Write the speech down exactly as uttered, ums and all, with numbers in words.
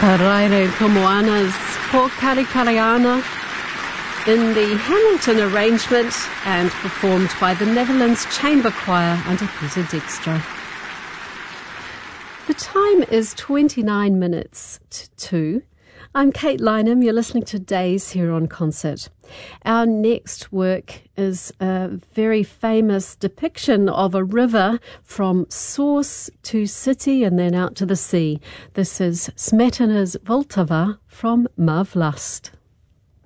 Paraire Komoana's Por Karikariana in the Hamilton arrangement and performed by the Netherlands Chamber Choir under Peter Dijkstra. The time is twenty-nine minutes to two. I'm Kate Lynham. You're listening to Days here on Concert. Our next work is a very famous depiction of a river from source to city and then out to the sea. This is Smetana's Vltava from Mavlast.